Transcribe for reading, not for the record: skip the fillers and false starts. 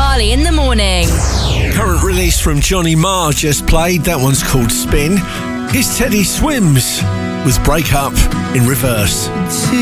Marley in the morning. Current release from Johnny Marr just played. That one's called Spin. Here's Teddy Swims with Break Up in reverse.